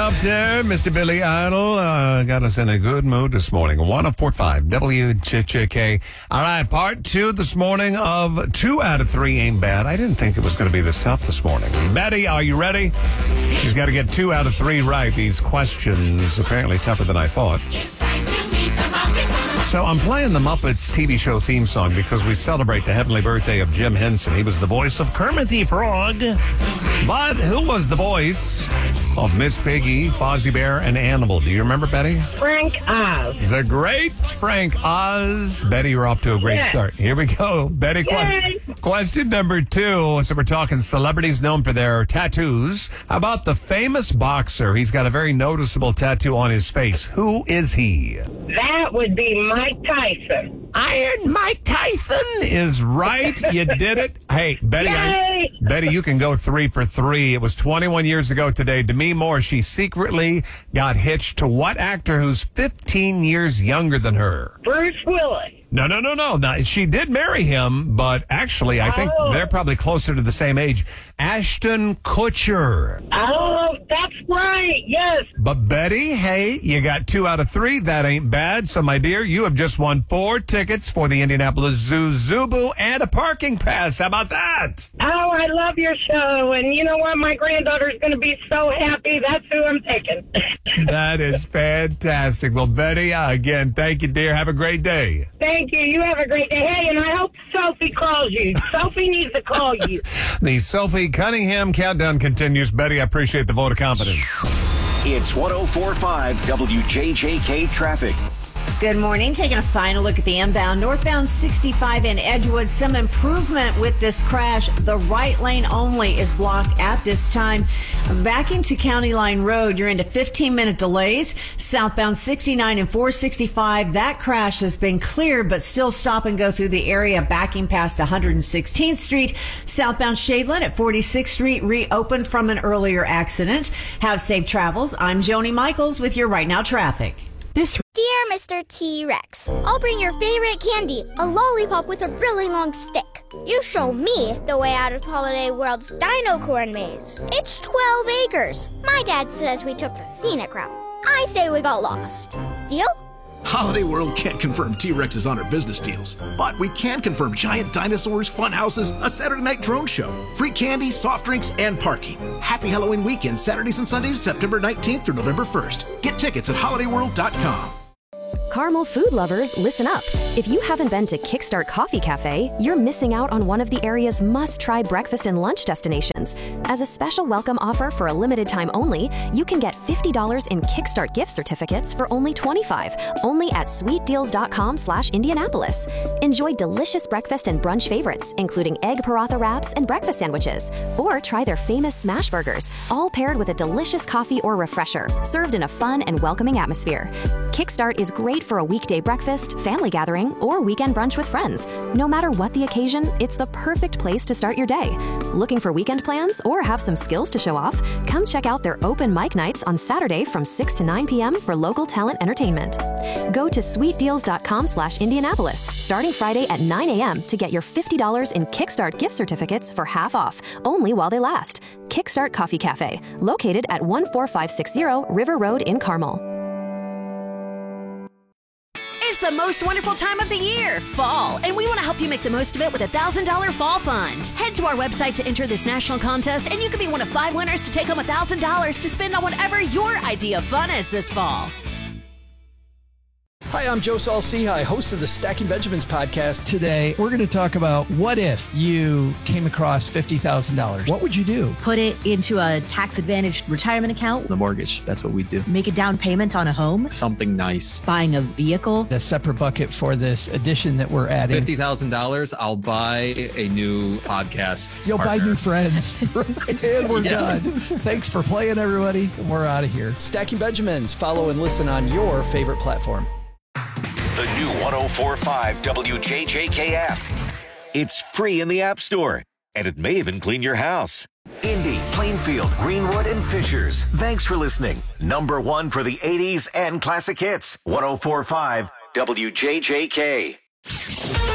up there, Mr. Billy Idol. Got us in a good mood this morning. 104.5 WJJK. All right, part two this morning of 2 out of 3 ain't bad. I didn't think it was going to be this tough this morning. Betty, are you ready? She's got to get 2 out of 3 right. These questions apparently tougher than I thought. So I'm playing the Muppets TV show theme song because we celebrate the heavenly birthday of Jim Henson. He was the voice of Kermit the Frog. But who was the voice of Miss Piggy, Fozzie Bear, and Animal? Do you remember, Betty? Frank Oz. The great Frank Oz. Betty, you're off to a great start. Here we go. Betty, question number 2. So we're talking celebrities known for their tattoos. How about the famous boxer? He's got a very noticeable tattoo on his face. Who is he? That would be Mike Tyson. Iron Mike Tyson is right. You did it. Hey, Betty, Betty, you can go 3 for 3. It was 21 years ago today. Demi Moore, she secretly got hitched to what actor who's 15 years younger than her? Bruce Willis. No. Now, she did marry him, but actually, I think they're probably closer to the same age. Ashton Kutcher. Oh, that's right. Yes. But Betty, hey, you got 2 out of 3. That ain't bad. So, my dear, you have just won 4 tickets for the Indianapolis Zoo Zubu and a parking pass. How about that? Oh, I love your show. And you know what? My granddaughter's going to be so happy. That's who I'm taking. That is fantastic. Well, Betty, again, thank you, dear. Have a great day. Thank you. You have a great day. Hey, and I hope Sophie calls you. Sophie needs to call you. The Sophie Cunningham countdown continues. Betty, I appreciate the vote of confidence. It's 104.5 WJJK traffic. Good morning. Taking a final look at the inbound. Northbound 65 in Edgewood. Some improvement with this crash. The right lane only is blocked at this time. Back into County Line Road, you're into 15-minute delays. Southbound 69 and 465. That crash has been cleared, but still stop and go through the area, backing past 116th Street. Southbound Shadeland at 46th Street reopened from an earlier accident. Have safe travels. I'm Joni Michaels with your Right Now traffic. Dear Mr. T-Rex, I'll bring your favorite candy, a lollipop with a really long stick. You show me the way out of Holiday World's Dino Corn Maze. It's 12 acres. My dad says we took the scenic route. I say we got lost. Deal? Holiday World can't confirm T-Rex's on our business deals, but we can confirm giant dinosaurs, fun houses, a Saturday night drone show, free candy, soft drinks, and parking. Happy Halloween weekend, Saturdays and Sundays, September 19th through November 1st. Get tickets at holidayworld.com. Caramel food lovers, listen up. If you haven't been to Kickstart Coffee Cafe, you're missing out on one of the area's must-try breakfast and lunch destinations. As a special welcome offer for a limited time only, you can get $50 in Kickstart gift certificates for only $25, only at sweetdeals.com/Indianapolis. Enjoy delicious breakfast and brunch favorites, including egg paratha wraps and breakfast sandwiches. Or try their famous smash burgers, all paired with a delicious coffee or refresher, served in a fun and welcoming atmosphere. Kickstart is great for a weekday breakfast, family gathering, or weekend brunch with friends. No matter what the occasion, it's the perfect place to start your day. Looking for weekend plans or have some skills to show off? Come check out their open mic nights on Saturday from 6 to 9 p.m. for local talent entertainment. Go to sweetdeals.com/Indianapolis starting Friday at 9 a.m. to get your $50 in Kickstart gift certificates for half off, only while they last. Kickstart Coffee Cafe, located at 14560 River Road in Carmel. It's the most wonderful time of the year, fall, and we want to help you make the most of it with a $1,000 fall fund. Head to our website to enter this national contest, and you could be one of 5 winners to take home $1,000 to spend on whatever your idea of fun is this fall. Hi, I'm Joe Saul-Sehy, host of the Stacking Benjamins podcast. Today, we're going to talk about what if you came across $50,000? What would you do? Put it into a tax-advantaged retirement account. The mortgage, that's what we do. Make a down payment on a home. Something nice. Buying a vehicle. A separate bucket for this addition that we're adding. $50,000, I'll buy a new podcast. You'll partner. buy new friends. And we're done. Thanks for playing, everybody. We're out of here. Stacking Benjamins. Follow and listen on your favorite platform. The new 104.5 WJJK app. It's free in the App Store, and it may even clean your house. Indy, Plainfield, Greenwood, and Fishers. Thanks for listening. Number 1 for the 80s and classic hits. 104.5 WJJK.